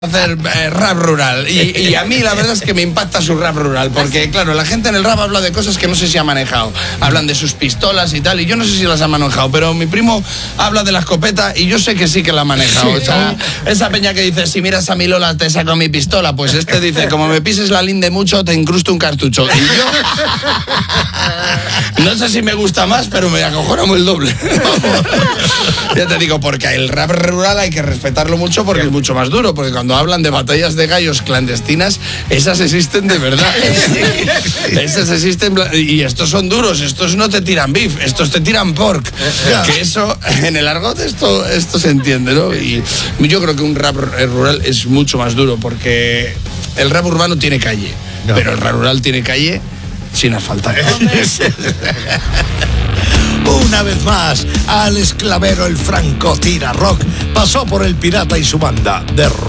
Hacer rap rural y a mí la verdad es que me impacta su rap rural porque claro, la gente en el rap habla de cosas que no sé si ha manejado, hablan de sus pistolas y tal y yo no sé si las ha manejado, pero mi primo habla de la escopeta y yo sé que sí que la ha manejado. O sea, esa peña que dice si miras a mi Lola te saco mi pistola, pues este dice como me pises la linde mucho te incrusto un cartucho y yo no sé si me gusta más, pero me acojonamos el doble. Ya te digo, porque el rap rural hay que respetarlo mucho porque es mucho más duro, porque cuando hablan de batallas de gallos clandestinas, esas existen de verdad. Esas existen y estos son duros, estos no te tiran beef, estos te tiran pork. Que eso, en el argot esto se entiende, ¿no? Y yo creo que un rap rural es mucho más duro porque el rap urbano tiene calle, pero el rap rural tiene calle sin asfaltar. Una vez más, Alex Clavero, el franco tira rock, pasó por El Pirata y su banda de rock.